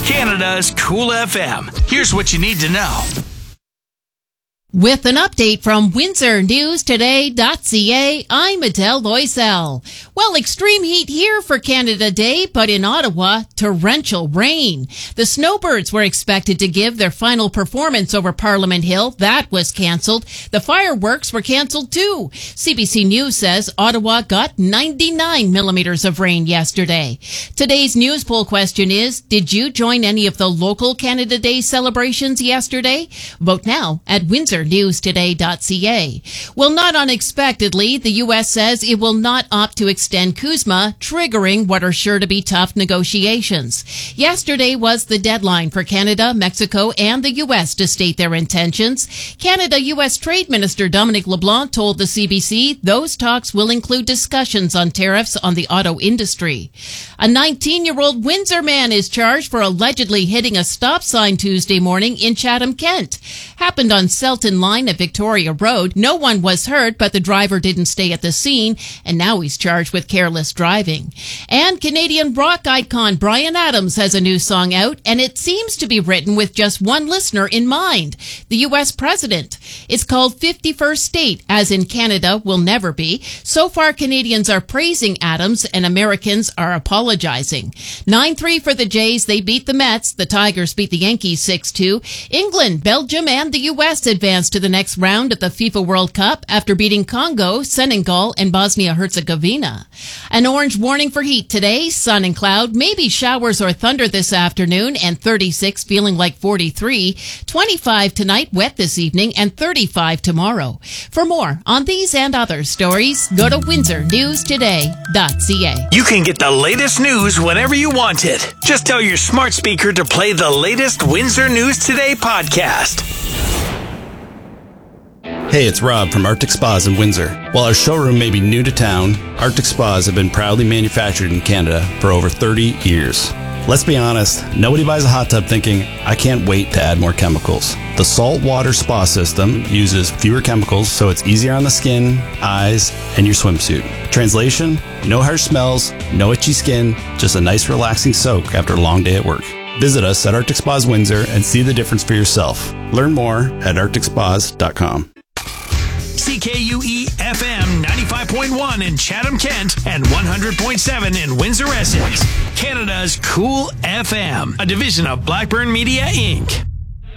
Canada's Cool FM. Here's what you need to know. With an update from WindsorNewsToday.ca, I'm Adele Loisel. Well, extreme heat here for Canada Day, but in Ottawa, torrential rain. The Snowbirds were expected to give their final performance over Parliament Hill. That was cancelled. The fireworks were cancelled too. CBC News says Ottawa got 99 millimeters of rain yesterday. Today's news poll question is, did you join any of the local Canada Day celebrations yesterday? Vote now at WindsorNewsToday.ca. Well, not unexpectedly, the U.S. says it will not opt to extend CUSMA, triggering what are sure to be tough negotiations. Yesterday was the deadline for Canada, Mexico, and the U.S. to state their intentions. Canada-U.S. Trade Minister Dominic LeBlanc told the CBC those talks will include discussions on tariffs on the auto industry. A 19-year-old Windsor man is charged for allegedly hitting a stop sign Tuesday morning in Chatham, Kent. Happened on Selton Line at Victoria Road. No one was hurt, but the driver didn't stay at the scene, and now he's charged with careless driving. And Canadian rock icon Bryan Adams has a new song out, and it seems to be written with just one listener in mind, the U.S. president. It's called 51st State, as in Canada will never be. So far, Canadians are praising Adams, and Americans are apologizing. 9-3 for the Jays. They beat the Mets. The Tigers beat the Yankees 6-2. England, Belgium, and the U.S. advanced to the next round of the FIFA World Cup after beating Congo, Senegal, and Bosnia-Herzegovina. An orange warning for heat today, sun and cloud, maybe showers or thunder this afternoon, and 36 feeling like 43, 25 tonight, wet this evening, and 35 tomorrow. For more on these and other stories, go to WindsorNewsToday.ca. You can get the latest news whenever you want it. Just tell your smart speaker to play the latest Windsor News Today podcast. Hey, it's Rob from Arctic Spas in Windsor. While our showroom may be new to town, Arctic Spas have been proudly manufactured in Canada for over 30 years. Let's be honest, nobody buys a hot tub thinking, I can't wait to add more chemicals. The saltwater spa system uses fewer chemicals, so it's easier on the skin, eyes, and your swimsuit. Translation, no harsh smells, no itchy skin, just a nice relaxing soak after a long day at work. Visit us at Arctic Spas Windsor and see the difference for yourself. Learn more at arcticspas.com. CKUE-FM 95.1 in Chatham, Kent, and 100.7 in Windsor, Essex. Canada's Cool FM, a division of Blackburn Media, Inc.